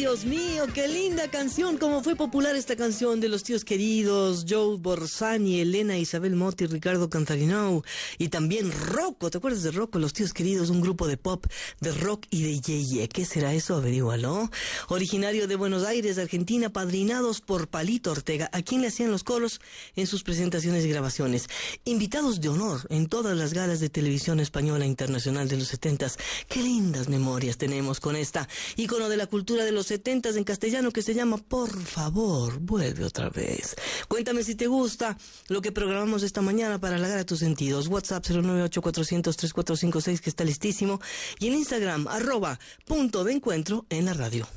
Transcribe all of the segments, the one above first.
Dios mío, qué linda canción. Cómo fue popular esta canción de los tíos queridos Joe Borsani, Elena Isabel Motti, Ricardo Cantarinau y también Rocco. ¿Te acuerdas de Rocco? Los tíos queridos, un grupo de pop, de rock y de yeye. ¿Qué será eso? Averígualo. Originario de Buenos Aires, Argentina, padrinados por Palito Ortega, a quien le hacían los coros en sus presentaciones y grabaciones. Invitados de honor en todas las galas de televisión española e internacional de los 70s. Qué lindas memorias tenemos con esta ícono de la cultura de los 70s en castellano que se llama Por favor, vuelve otra vez. Cuéntame si te gusta lo que programamos esta mañana para halagar a tus sentidos. WhatsApp 098-400-3456 que está listísimo. Y en Instagram, @punto de encuentro en la radio.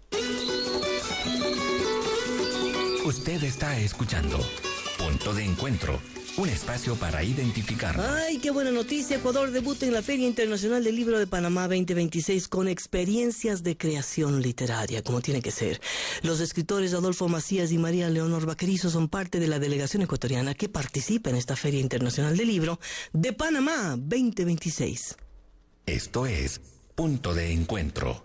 Usted está escuchando Punto de Encuentro, un espacio para identificar. ¡Ay, qué buena noticia! Ecuador debuta en la Feria Internacional del Libro de Panamá 2026 con experiencias de creación literaria, como tiene que ser. Los escritores Adolfo Macías y María Leonor Vaquerizo son parte de la delegación ecuatoriana que participa en esta Feria Internacional del Libro de Panamá 2026. Esto es Punto de Encuentro.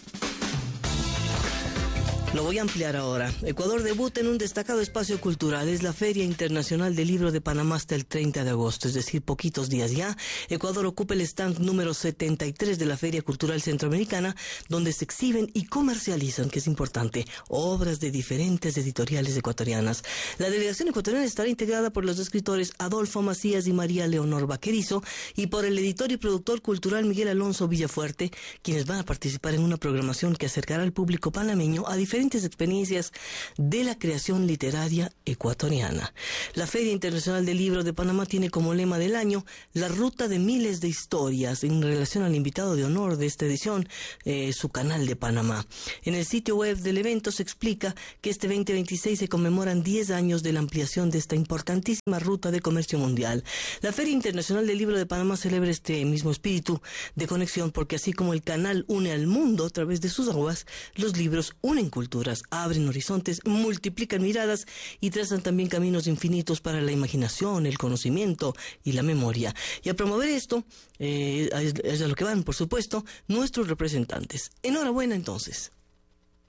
Lo voy a ampliar ahora. Ecuador debuta en un destacado espacio cultural. Es la Feria Internacional del Libro de Panamá hasta el 30 de agosto, es decir, poquitos días ya. Ecuador ocupa el stand número 73 de la Feria Cultural Centroamericana, donde se exhiben y comercializan, que es importante, obras de diferentes editoriales ecuatorianas. La delegación ecuatoriana estará integrada por los escritores Adolfo Macías y María Leonor Vaquerizo y por el editor y productor cultural Miguel Alonso Villafuerte, quienes van a participar en una programación que acercará al público panameño a diferentes experiencias de la creación literaria ecuatoriana. La Feria Internacional del Libro de Panamá tiene como lema del año la ruta de miles de historias en relación al invitado de honor de esta edición, su canal de Panamá. En el sitio web del evento se explica que este 2026 se conmemoran 10 años de la ampliación de esta importantísima ruta de comercio mundial. La Feria Internacional del Libro de Panamá celebra este mismo espíritu de conexión porque así como el canal une al mundo a través de sus aguas, los libros unen culturas, abren horizontes, multiplican miradas y trazan también caminos infinitos para la imaginación, el conocimiento y la memoria. Y a promover esto, es a lo que van, por supuesto, nuestros representantes. Enhorabuena entonces.